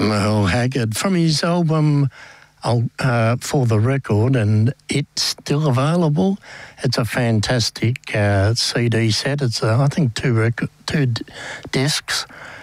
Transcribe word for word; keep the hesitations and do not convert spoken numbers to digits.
Merle Haggard from his album uh, For the Record, and it's still available. It's a fantastic uh, C D set. It's, uh, I think, two, record, two d- discs.